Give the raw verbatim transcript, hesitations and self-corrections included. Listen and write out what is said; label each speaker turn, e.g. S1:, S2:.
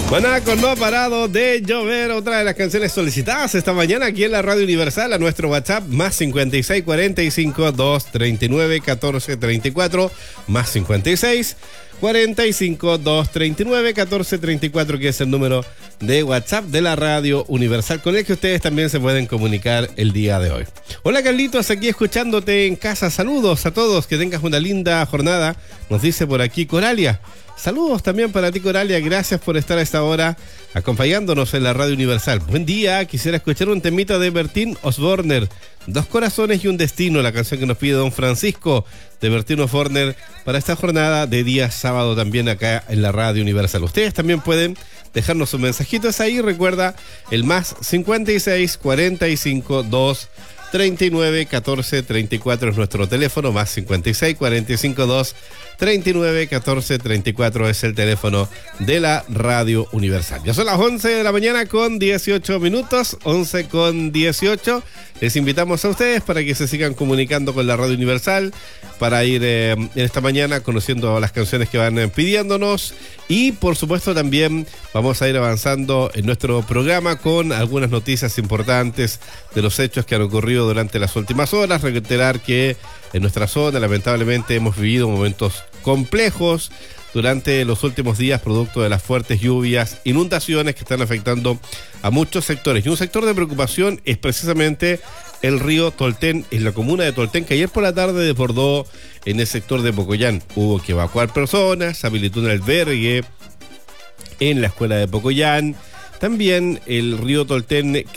S1: Manaco no ha parado de llover, otra de las canciones solicitadas esta mañana aquí en la Radio Universal a nuestro WhatsApp más cincuenta y seis cuarenta y cinco doscientos treinta y nueve catorce treinta y cuatro más cincuenta y seis cuarenta y cinco doscientos treinta y nueve catorce treinta y cuatro, que es el número de WhatsApp de la Radio Universal con el que ustedes también se pueden comunicar el día de hoy. Hola Carlitos, aquí escuchándote en casa. Saludos a todos, que tengas una linda jornada, nos dice por aquí Coralia. Saludos también para ti, Coralia. Gracias por estar a esta hora acompañándonos en la Radio Universal. Buen día. Quisiera escuchar un temita de Bertín Osborne, Dos corazones y un destino, la canción que nos pide don Francisco de Bertín Osborne para esta jornada de día sábado también acá en la Radio Universal. Ustedes también pueden dejarnos sus mensajitos ahí. Recuerda, el más cincuenta y seis cuarenta y cinco dos treinta y nueve catorce treinta y cuatro es nuestro teléfono, más cincuenta y seis cuarenta y cinco dos treinta y nueve catorce treinta y cuatro es el teléfono de la Radio Universal. Ya son las once de la mañana con dieciocho minutos, once con dieciocho. Les invitamos a ustedes para que se sigan comunicando con la Radio Universal, para ir eh, en esta mañana conociendo las canciones que van eh, pidiéndonos, y por supuesto también vamos a ir avanzando en nuestro programa con algunas noticias importantes de los hechos que han ocurrido durante las últimas horas. Reiterar que en nuestra zona lamentablemente hemos vivido momentos complejos durante los últimos días, producto de las fuertes lluvias, inundaciones que están afectando a muchos sectores. Y un sector de preocupación es precisamente el río Tolten, en la comuna de Tolten, que ayer por la tarde desbordó en el sector de Pocoyán. Hubo que evacuar personas, habilitó un albergue en la escuela de Pocoyán. También el río Tolten